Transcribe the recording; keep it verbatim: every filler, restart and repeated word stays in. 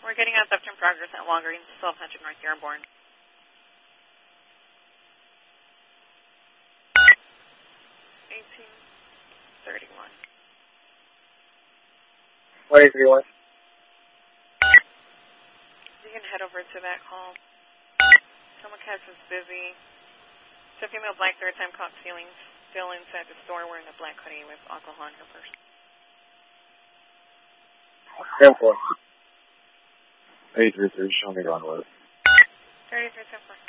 We're getting a theft in progress at Walgreens, twelve hundred North Dearborn. eighteen thirty-one. What is it? You can head over to that call. Someone has is busy. It's a female black third time caught stealing, still inside the store wearing a black hoodie with alcohol in her purse. Simple. eight three three, show me runway. thirty-three ten four.